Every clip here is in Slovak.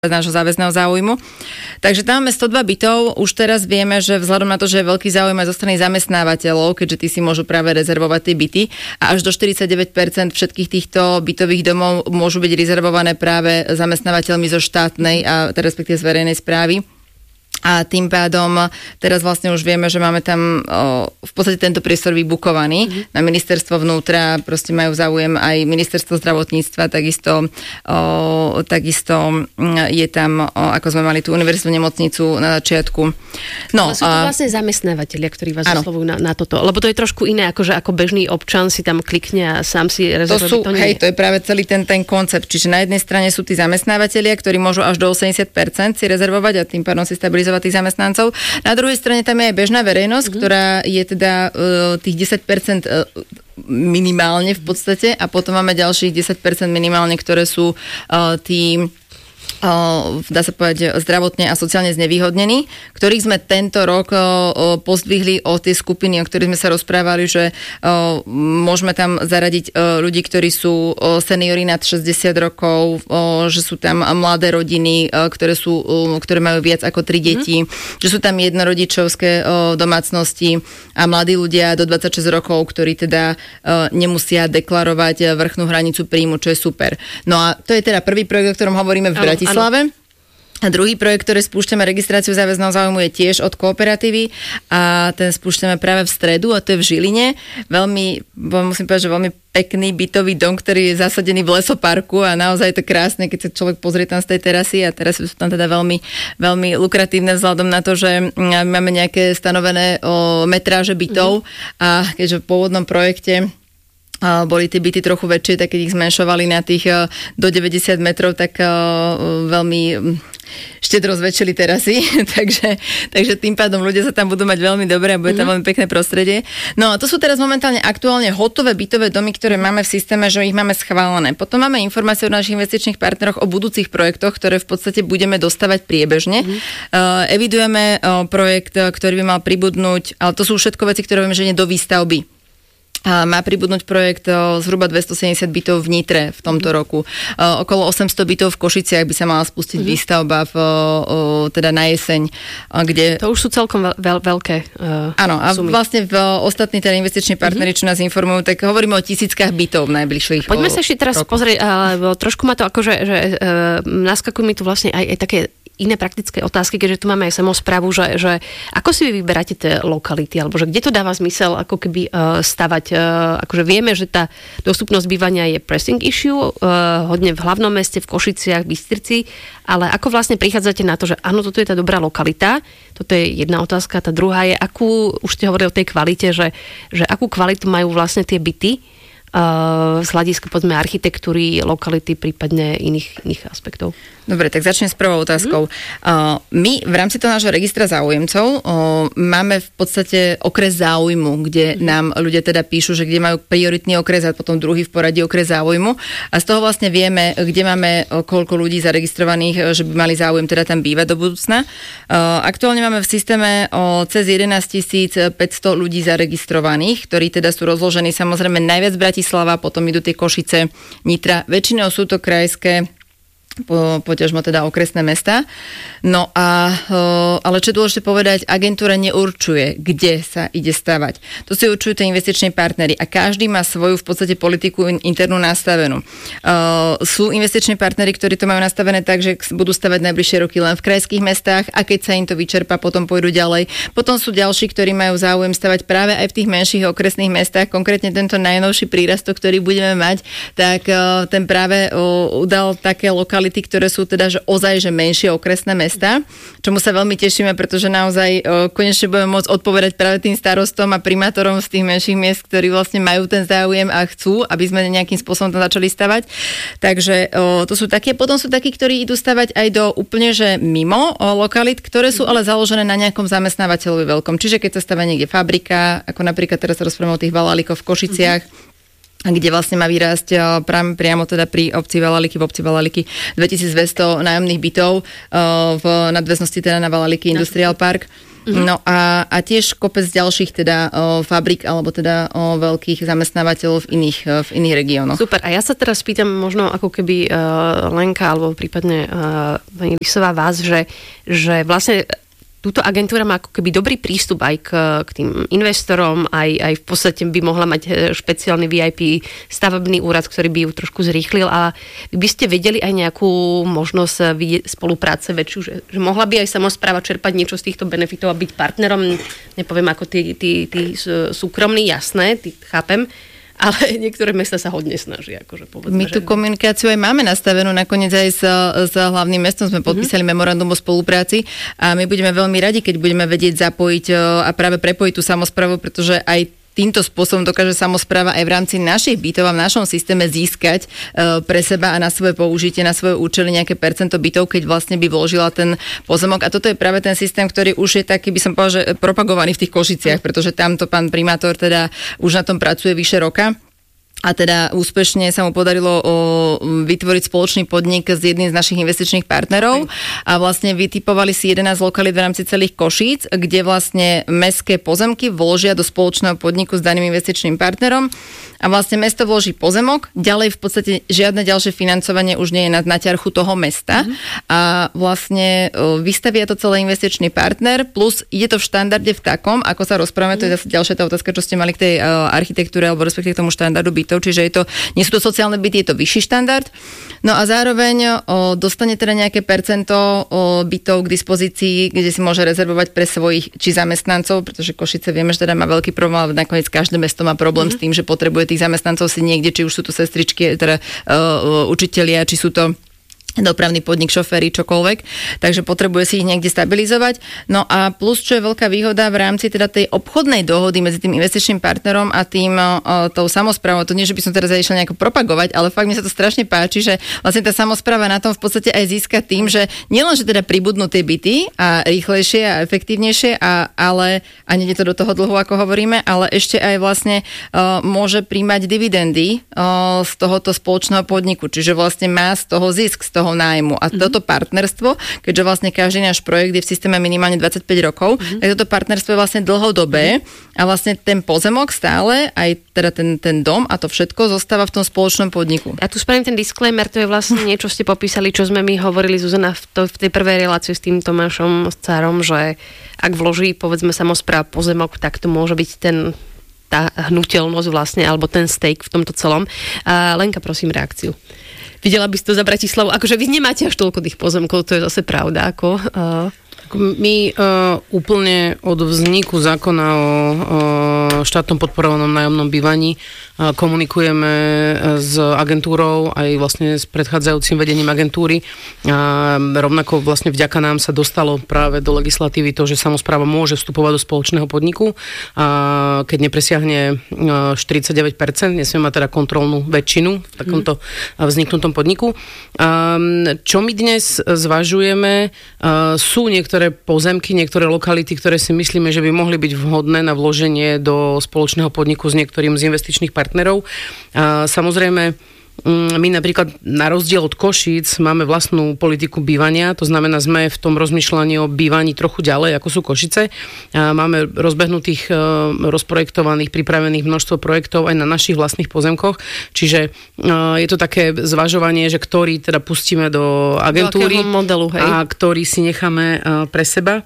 z nášho záväzného záujmu. Takže tam máme 102 bytov. Už teraz vieme, že vzhľadom na to, že je veľký záujem aj zo strany zamestnávateľov, keďže tí si môžu práve rezervovať tie byty a až do 49% všetkých týchto bytových domov môžu byť rezervované práve zamestnávateľmi zo štátnej a respektíve z verejnej správy. A tým pádom teraz vlastne už vieme, že máme tam v podstate tento priestor vybukovaný. Na ministerstvo vnútra proste majú záujem aj ministerstvo zdravotníctva, takisto je tam, ako sme mali tú univerzitnú nemocnicu na začiatku. No, sú to vlastne zamestnávateľia, ktorí vás oslovujú na toto. Lebo to je trošku iné, akože ako bežný občan si tam klikne a sám si rezervuje. To je práve celý ten koncept. Čiže na jednej strane sú tí zamestnávateľia, ktorí môžu až do 80% si rezervovať a tým pádom si stabilizovať tých zamestnancov. Na druhej strane tam je aj bežná verejnosť, ktorá je teda tých 10% minimálne v podstate a potom máme ďalších 10% minimálne, ktoré sú tí dá sa povedať, zdravotne a sociálne znevýhodnení, ktorých sme tento rok pozdvihli o tie skupiny, o ktorých sme sa rozprávali, že môžeme tam zaradiť ľudí, ktorí sú seniori nad 60 rokov, že sú tam mladé rodiny, ktoré majú viac ako 3 deti, že sú tam jednorodičovské domácnosti a mladí ľudia do 26 rokov, ktorí teda nemusia deklarovať vrchnú hranicu príjmu, čo je super. No a to je teda prvý projekt, o ktorom hovoríme v Bratislave. A druhý projekt, ktorý spúšťame, registráciu záväzného záujmu, je tiež od Kooperatívy a ten spúšťame práve v stredu a to je v Žiline. Musím povedať, že veľmi pekný bytový dom, ktorý je zasadený v lesoparku a naozaj je to krásne, keď sa človek pozrie tam z tej terasy a teraz sú tam teda veľmi, veľmi lukratívne vzhľadom na to, že máme nejaké stanovené metráže bytov a keďže v pôvodnom projekte boli tie byty trochu väčšie, tak keď ich zmenšovali na tých do 90 metrov, tak veľmi štedro zväčšili terasy, takže tým pádom ľudia sa tam budú mať veľmi dobre a bude tam veľmi pekné prostredie. No a to sú teraz momentálne aktuálne hotové bytové domy, ktoré máme v systéme, že ich máme schválené. Potom máme informácie od našich investičných partneroch o budúcich projektoch, ktoré v podstate budeme dostávať priebežne. Evidujeme projekt, ktorý by mal pribudnúť, ale to sú všetko veci, ktoré vieme, že nie do výstavby. Má pribudnúť projekt zhruba 270 bytov v Nitre v tomto roku. Okolo 800 bytov v Košiciach by sa mala spustiť výstavba teda na jeseň, kde... To už sú celkom veľké áno, a sumy. vlastne v ostatní teda investiční partneri, čo nás informujú, tak hovoríme o tisíckach bytov v najbližších Poďme sa ešte teraz pozrieť, lebo trošku ma to akože, že naskakujú mi tu vlastne aj také iné praktické otázky, keďže tu máme aj samosprávu, že ako si vy vyberáte tie lokality, alebo že kde to dáva zmysel ako keby stavať. Akože vieme, že tá dostupnosť bývania je pressing issue, hodne v hlavnom meste, v Košiciach, Bystrici, ale ako vlastne prichádzate na to, že áno, toto je tá dobrá lokalita, toto je jedna otázka, tá druhá je, už ste hovorili o tej kvalite, že akú kvalitu majú vlastne tie byty, z hľadiska povedzme architektúry, lokality, prípadne iných aspektov. Dobre, tak začnem s prvou otázkou. My v rámci toho nášho registra záujemcov máme v podstate okres záujmu, kde nám ľudia teda píšu, že kde majú prioritný okres a potom druhý v poradí okres záujmu. A z toho vlastne vieme, kde máme koľko ľudí zaregistrovaných, že by mali záujem teda tam bývať do budúcna. Aktuálne máme v systéme cez 11 500 ľudí zaregistrovaných, ktorí teda sú rozložení samozrejme najviac v Bratislava, potom idú tie Košice, Nitra. Väčšinou sú to krajské, poťažmo teda okresné mesta. No a, ale čo je dôležité povedať, agentúra neurčuje, kde sa ide stavať. To si určujú tie investiční partneri a každý má svoju v podstate politiku internú nastavenú. Sú investiční partneri, ktorí to majú nastavené tak, že budú stavať najbližšie roky len v krajských mestách a keď sa im to vyčerpá, potom pôjdu ďalej. Potom sú ďalší, ktorí majú záujem stavať práve aj v tých menších okresných mestách. Konkrétne tento najnovší prírastok, ktorý budeme mať, tak ten práve udal také lokality, ktoré sú teda že ozaj že menšie okresné mesta, čomu sa veľmi tešíme, pretože naozaj konečne budeme môcť odpovedať práve tým starostom a primátorom z tých menších miest, ktorí vlastne majú ten záujem a chcú, aby sme nejakým spôsobom tam začali stavať. Takže to sú také, potom sú takí, ktorí idú stavať aj do úplne že mimo lokalit, ktoré sú ale založené na nejakom zamestnávateľovi veľkom. Čiže keď sa stavia niekde fabrika, ako napríklad teraz sa rozprávame o tých Valálikoch v Košiciach, kde vlastne má vyrásť priamo teda pri obci Valaliky, v obci Valaliky 2200 nájomných bytov v nadväznosti teda na Valaliky Industrial Park. No a tiež kopec ďalších teda fabrik alebo teda veľkých zamestnávateľov v iných regiónoch. Super. A ja sa teraz pýtam možno ako keby Lenka alebo prípadne pani Lisová vás, že vlastne túto agentúra má ako keby dobrý prístup aj k tým investorom, aj v podstate by mohla mať špeciálny VIP stavebný úrad, ktorý by ju trošku zrýchlil, a vy by ste vedeli aj nejakú možnosť spolupráce väčšiu, že mohla by aj samospráva čerpať niečo z týchto benefitov a byť partnerom, nepoviem ako tí súkromní, jasné, chápem, ale niektoré mesta sa hodne snažia. Akože povedzme, my tú komunikáciu aj máme nastavenú, nakoniec aj s hlavným mestom sme podpísali memorandum o spolupráci a my budeme veľmi radi, keď budeme vedieť zapojiť a práve prepojiť tú samosprávu, pretože aj týmto spôsobom dokáže samospráva aj v rámci našich bytov a v našom systéme získať pre seba a na svoje použitie, na svoje účely nejaké percento bytov, keď vlastne by vložila ten pozemok. A toto je práve ten systém, ktorý už je taký, by som povedal, že propagovaný v tých Košiciach, pretože tamto pán primátor teda už na tom pracuje vyše roka. A teda úspešne sa mu podarilo vytvoriť spoločný podnik s jedným z našich investičných partnerov a vlastne vytipovali si 11 lokalít v rámci celých Košíc, kde vlastne mestské pozemky vložia do spoločného podniku s daným investičným partnerom a vlastne mesto vloží pozemok, ďalej v podstate žiadne ďalšie financovanie už nie je na ťarchu toho mesta a vlastne vystavia to celé investičný partner, plus ide to v štandarde v takom, ako sa rozprávame, to je zase ďalšia tá otázka, čo ste mali k tej architektúre alebo respektíve k tomu štandardu bytov, čiže nie sú to sociálne byty, je to vyšší štandard. No a zároveň dostane teda nejaké percento bytov k dispozícii, kde si môže rezervovať pre svojich či zamestnancov, pretože Košice vieme, že teda má veľký problém, ale nakoniec každé mesto má problém s tým, že potrebuje tých zamestnancov si niekde, či už sú to sestričky, teda učitelia, či sú to dopravný podnik, šoféry, čokoľvek. Takže potrebuje si ich niekde stabilizovať. No a plus, čo je veľká výhoda v rámci teda tej obchodnej dohody medzi tým investičným partnerom a tým tou samosprávou, to nie, že by som teraz išla nejako propagovať, ale fakt mi sa to strašne páči, že vlastne tá samospráva na tom v podstate aj získa tým, že nielen, že teda pribudnú tie byty a rýchlejšie a efektívnejšie, ale a nie je to do toho dlhu, ako hovoríme, ale ešte aj vlastne môže príjmať dividendy z tohoto spoločného podniku. Čiže vlastne má z toho zisk, z toho nájmu. A toto partnerstvo, keďže vlastne každý náš projekt je v systéme minimálne 25 rokov, tak toto partnerstvo je vlastne dlhodobé a vlastne ten pozemok stále, aj teda ten dom a to všetko zostáva v tom spoločnom podniku. Ja tu spravím ten disclaimer, to je vlastne niečo, ste popísali, čo sme my hovorili, Zuzana, v tej prvej relácii s tým Tomášom Cárom, že ak vloží, povedzme, samospráva pozemok, tak to môže byť tá hnuteľnosť vlastne, alebo ten stake v tomto celom. Lenka, prosím, reakciu. Videla by si to za Bratislavu? Akože vy nemáte až toľko tých pozemkov, to je zase pravda. My úplne od vzniku zákona o štátnom podporovanom nájomnom bývaní komunikujeme s agentúrou aj vlastne s predchádzajúcim vedením agentúry. Rovnako vlastne vďaka nám sa dostalo práve do legislatívy to, že samospráva môže vstupovať do spoločného podniku, keď nepresiahne 49%, nesmie mať teda kontrolnú väčšinu v takomto vzniknutom podniku. Čo my dnes zvažujeme, sú niektoré pozemky, niektoré lokality, ktoré si myslíme, že by mohli byť vhodné na vloženie do spoločného podniku s niektorým z investičných partnerov. Samozrejme, my napríklad na rozdiel od Košíc máme vlastnú politiku bývania, to znamená, sme v tom rozmýšľaní o bývaní trochu ďalej, ako sú Košice. Máme rozbehnutých, rozprojektovaných, pripravených množstvo projektov aj na našich vlastných pozemkoch, čiže je to také zvažovanie, že ktorý teda pustíme do agentúry modelu, hej? A ktorý si necháme pre seba.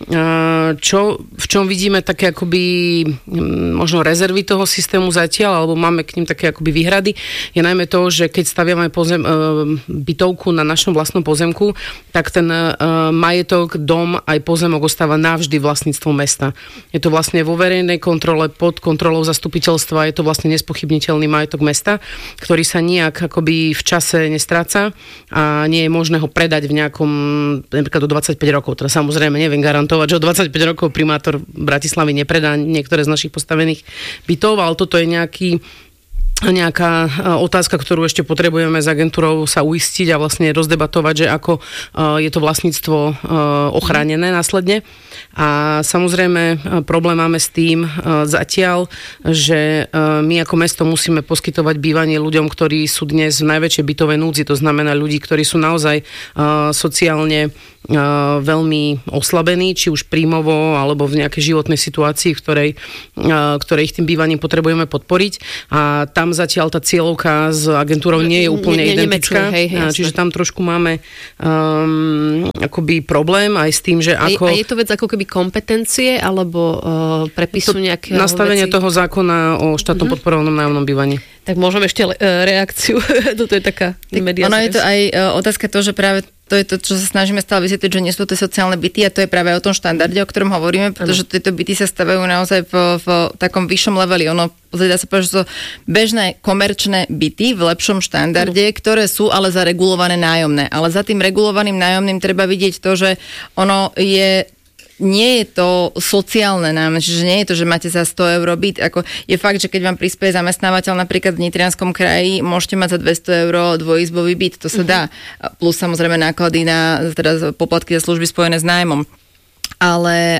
V čom vidíme také akoby možno rezervy toho systému zatiaľ, alebo máme k ním také akoby výhrady, je najmä to, že keď staviame bytovku na našom vlastnom pozemku, tak ten majetok, dom aj pozemok ostáva navždy vlastníctvom mesta. Je to vlastne vo verejnej kontrole, pod kontrolou zastupiteľstva, je to vlastne nespochybniteľný majetok mesta, ktorý sa nijak akoby v čase nestráca a nie je možné ho predať v nejakom, napríklad do 25 rokov. Teda samozrejme neviem garantovať, že o 25 rokov primátor Bratislavy nepredá niektoré z našich postavených bytov, ale toto je nejaká otázka, ktorú ešte potrebujeme s agentúrou sa uistiť a vlastne rozdebatovať, že ako je to vlastníctvo ochránené následne. A samozrejme problém máme s tým zatiaľ, že my ako mesto musíme poskytovať bývanie ľuďom, ktorí sú dnes v najväčšej bytovej núdzi, to znamená ľudí, ktorí sú naozaj sociálne veľmi oslabení, či už príjmovo, alebo v nejakej životnej situácii, ktorej ich tým bývaním potrebujeme podporiť. A tam zatiaľ tá cieľovka s agentúrou nie je úplne identická. Čiže tam trošku máme akoby problém aj s tým, že ako... A je to vec ako keby kompetencie, alebo prepisu nejakého nastavenie toho zákona o štátnom podporovanom nájomnom bývaní. Tak môžeme ešte reakciu. Toto je taká mediácia. Ono je to aj otázka toho, že práve to je to, čo sa snažíme stále vysvetliť, že nie sú to sociálne byty a to je práve o tom štandarde, o ktorom hovoríme, pretože tieto byty sa stavajú naozaj v takom vyššom leveli. Ono, dá sa povedať, že sú bežné komerčné byty v lepšom štandarde, ktoré sú ale zaregulované nájomné. Ale za tým regulovaným nájomným treba vidieť to, že ono nie je to sociálne nájomné, čiže nie je to, že máte za 100 eur byt. Je fakt, že keď vám prispieje zamestnávateľ napríklad v Nitrianskom kraji, môžete mať za 200 eur dvojizbový byt, to sa dá. Plus samozrejme náklady na teda poplatky za služby spojené s nájmom. Ale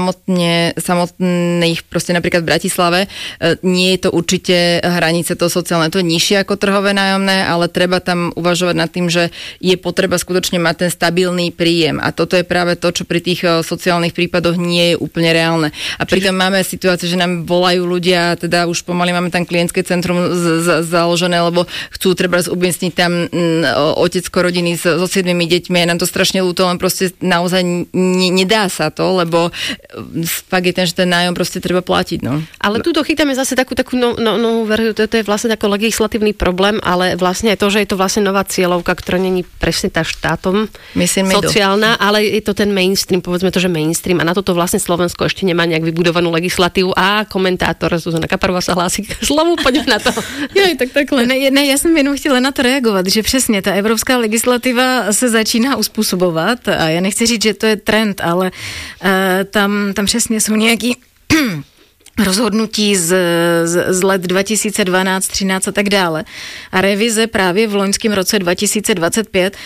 samotných proste napríklad v Bratislave nie je to určite hranice toho sociálne, to je nižšie ako trhové nájomné, ale treba tam uvažovať nad tým, že je potreba skutočne mať ten stabilný príjem a toto je práve to, čo pri tých sociálnych prípadoch nie je úplne reálne. A pritom máme situáciu, že nám volajú ľudia, teda už pomaly máme tam klientské centrum založené, lebo chcú treba umiestniť tam otecko rodiny so 7 deťmi, je nám to strašne ľúto, len proste naozaj nedá sa to, lebo fakt je ten, že ten nájom proste treba platiť. No. Ale tu chytáme zase takú novú verziu, to je vlastne taký legislatívny problém, ale vlastne aj to, že je to vlastne nová cieľovka, ktorá není presne tá štátom sociálna, ale je to ten mainstream, povedzme to, že mainstream a na toto vlastne Slovensko ešte nemá nejak vybudovanú legislatívu a komentátor Zuzana Kaparová sa hlási k slovu, poďme na to. Tak takhle. Ne, já jsem jenom chtěla na to reagovat, že přesně ta evropská legislativa se začíná uspůsobovat a já nechci říct, že to je trend, ale tam přesně jsou nějaký rozhodnutí z let 2012, 13 a tak dále. A revize právě v loňském roce 2025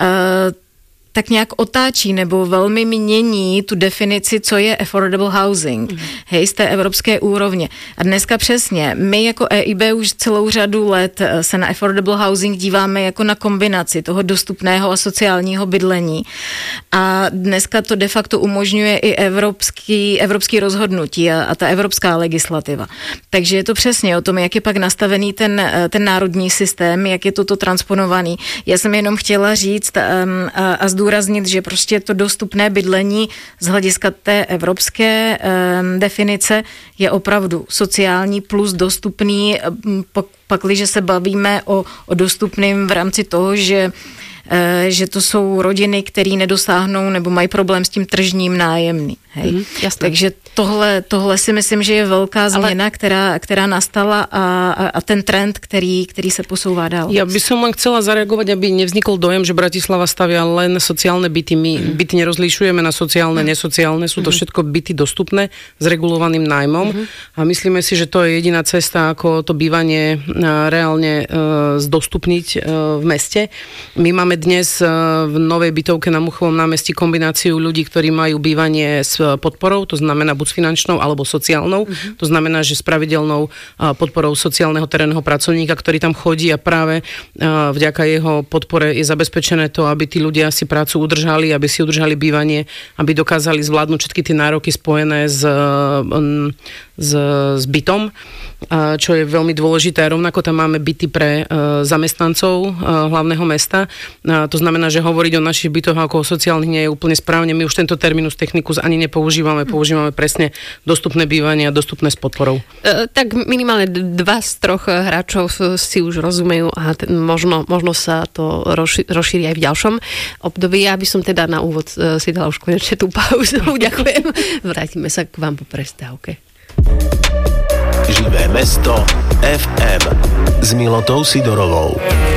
tak nějak otáčí nebo velmi mění tu definici, co je affordable housing, z té evropské úrovně. A dneska přesně, my jako EIB už celou řadu let se na affordable housing díváme jako na kombinaci toho dostupného a sociálního bydlení. A dneska to de facto umožňuje i evropský rozhodnutí a ta evropská legislativa. Takže je to přesně o tom, jak je pak nastavený ten národní systém, jak je toto transponovaný. Já jsem jenom chtěla říct a zdůraznit, že prostě to dostupné bydlení z hlediska té evropské definice je opravdu sociální plus dostupný, pakliže se bavíme o dostupným v rámci toho, že to jsou rodiny, které nedosáhnou nebo mají problém s tím tržním nájemným. Takže tohle si myslím, že je velká změna, která nastala a ten trend, který se posouvá dál. Ja by som len chcela zareagovať, aby nevznikol dojem, že Bratislava stavia len sociálne byty. My byty nerozlišujeme na sociálne, nesociálne, sú to všetko byty dostupné s regulovaným nájmom a myslíme si, že to je jediná cesta, ako to bývanie reálne zdostupniť v meste. My máme dnes v novej bytovke na Muchovom námestí kombináciu ľudí, ktorí majú bývanie s podporou, to znamená buď s finančnou alebo sociálnou. To znamená, že s pravidelnou podporou sociálneho terénneho pracovníka, ktorý tam chodí a práve vďaka jeho podpore je zabezpečené to, aby tí ľudia si prácu udržali, aby si udržali bývanie, aby dokázali zvládnuť všetky tie nároky spojené s bytom, čo je veľmi dôležité. Rovnako tam máme byty pre zamestnancov hlavného mesta. To znamená, že hovoriť o našich bytoch ako o sociálnych nie je úplne správne. My už tento terminus technicus ani nepoužívame. Používame presne dostupné bývanie a dostupné s podporou. Tak minimálne 2 z 3 hráčov si už rozumejú a možno sa to rozšíri aj v ďalšom období. Ja by som teda na úvod si dala už konečne tú pauzu. Ďakujem. Vrátime sa k vám po prestávke. Živé mesto FM s Milotou Sidorovou.